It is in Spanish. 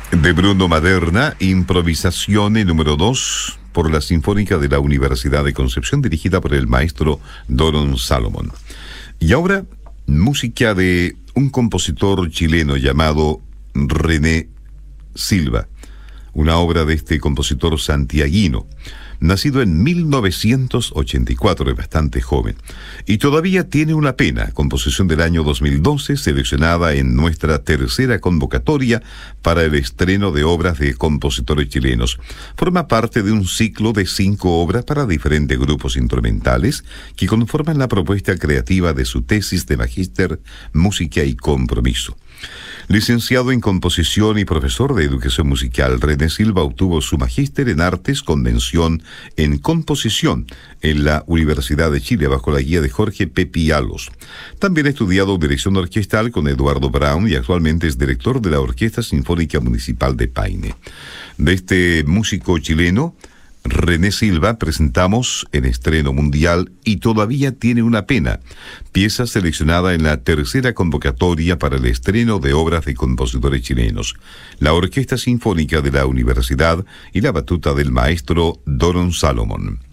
De Bruno Maderna, Improvisazione número 2, por la Sinfónica de la Universidad de Concepción, dirigida por el maestro Doron Salomón. Y ahora, música de un compositor chileno llamado René Silva, una obra de este compositor santiaguino, nacido en 1984, es bastante joven, y todavía tiene una pena, composición del año 2012, seleccionada en nuestra tercera convocatoria para el estreno de obras de compositores chilenos. Forma parte de un ciclo de 5 obras para diferentes grupos instrumentales que conforman la propuesta creativa de su tesis de magíster, música y compromiso. Licenciado en composición y profesor de educación musical, René Silva obtuvo su magíster en artes con mención en composición en la Universidad de Chile bajo la guía de Jorge Pepi Alos. También ha estudiado dirección orquestal con Eduardo Brown y actualmente es director de la Orquesta Sinfónica Municipal de Paine. De este músico chileno, René Silva, presentamos en estreno mundial Y todavía tiene una pena, pieza seleccionada en la tercera convocatoria para el estreno de obras de compositores chilenos, la Orquesta Sinfónica de la Universidad y la batuta del maestro Doron Salomón.